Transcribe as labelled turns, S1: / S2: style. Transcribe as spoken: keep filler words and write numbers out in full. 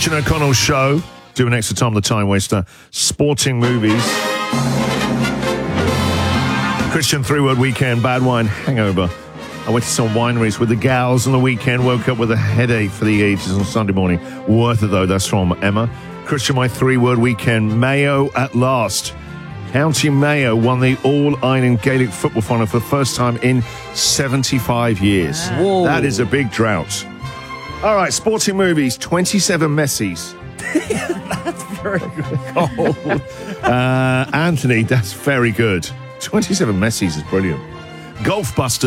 S1: Christian O'Connell Show. Doing extra time, the time waster. Sporting movies. Christian three-word weekend, bad wine, hangover. I went to some wineries with the gals on the weekend, woke up with a headache for the ages on Sunday morning. Worth it, though. That's from Emma. Christian, my three-word weekend, Mayo at last. County Mayo won the All-Ireland Gaelic football final for the first time in seventy-five years.
S2: Whoa.
S1: That is a big drought. All right, sporting movies, twenty-seven Messis.
S2: That's very good.
S1: uh, Anthony, that's very good. twenty-seven Messis is brilliant. Golf Buster.